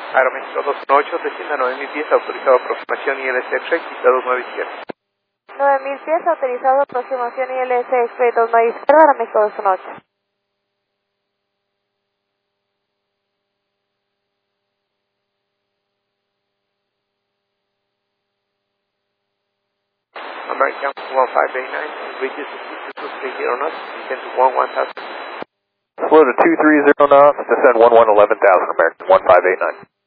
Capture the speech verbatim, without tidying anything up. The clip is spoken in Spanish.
Aeroméxico dos uno ocho, descienda nueve mil pies, autorizado aproximación I L S X-Ray, pista dos nueve izquierda. nueve mil pies, autorizado aproximación I L S X-Ray dos nueve izquierda, Aeroméxico dos uno ocho. American one five eight nine, reaches two three zero knots, descend to one one thousand. Slow to two three zero knots, descend one one eleven thousand, American one five eight nine.